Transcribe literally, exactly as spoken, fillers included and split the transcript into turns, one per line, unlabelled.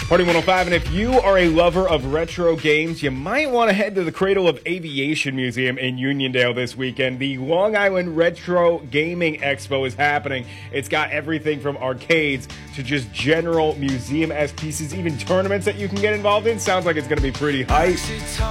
Party one oh five, and if you are a lover of retro games, you might want to head to the Cradle of Aviation Museum in Uniondale this weekend. The Long Island Retro Gaming Expo is happening. It's got everything from arcades to just general museum-esque pieces, even tournaments that you can get involved in. Sounds like it's going to be pretty hype.